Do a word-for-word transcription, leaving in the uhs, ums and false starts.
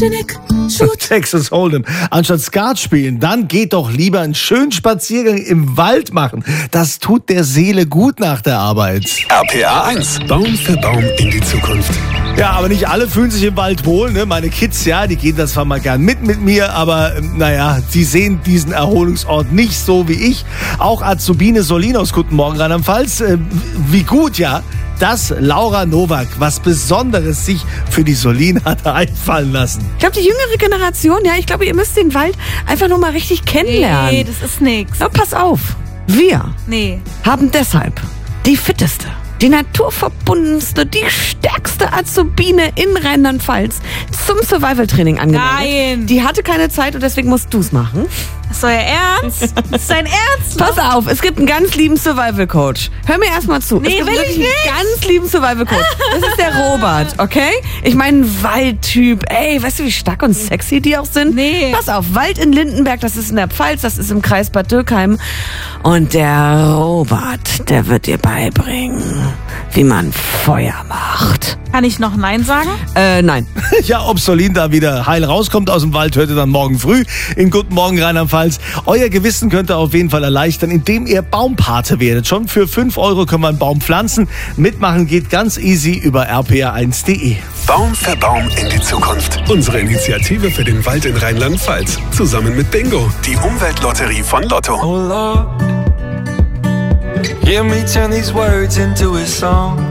Martinique, shoot. Texas Hold'em. Anstatt Skat spielen, dann geht doch lieber einen schönen Spaziergang im Wald machen. Das tut der Seele gut nach der Arbeit. R P R eins. Baum für Baum in die Zukunft. Ja, aber nicht alle fühlen sich im Wald wohl. Ne? Meine Kids, ja, die gehen das zwar mal gern mit mit mir, aber ähm, naja, sie sehen diesen Erholungsort nicht so wie ich. Auch Azubine Solin aus Guten Morgen Rheinland-Pfalz. Äh, wie gut, ja, dass Laura Nowak was Besonderes sich für die Solin hat einfallen lassen. Ich glaube, die jüngere Generation, ja, ich glaube, ihr müsst den Wald einfach nur mal richtig kennenlernen. Nee, das ist nix. Na, pass auf. Wir Nee. haben deshalb die fitteste, die naturverbundenste, die stärkste Azubine in Rheinland-Pfalz zum Survival-Training angemeldet. Nein. Die hatte keine Zeit und deswegen musst du's machen. Ist euer Ernst? Ist dein Ernst? Pass auf, es gibt einen ganz lieben Survival-Coach. Hör mir erstmal zu. Nee, es gibt will wirklich ich nicht. einen ganz lieben Survival-Coach. Das ist der Robert, okay? Ich meine, ein Waldtyp. Ey, weißt du, wie stark und sexy die auch sind? Nee. Pass auf, Wald in Lindenberg, das ist in der Pfalz, das ist im Kreis Bad Dürkheim. Und der Robert, der wird dir beibringen, wie man Feuer macht. Kann ich noch Nein sagen? Äh, nein. Ja, ob Solin da wieder heil rauskommt aus dem Wald, hört ihr dann morgen früh in Guten Morgen Rheinland-Pfalz. Euer Gewissen könnt ihr auf jeden Fall erleichtern, indem ihr Baumpate werdet. Schon für fünf Euro können wir einen Baum pflanzen. Mitmachen geht ganz easy über r p r eins punkt de. Baum für Baum in die Zukunft. Unsere Initiative für den Wald in Rheinland-Pfalz. Zusammen mit Bingo, die Umweltlotterie von Lotto. Oh Lord, hear me turn these words into a song.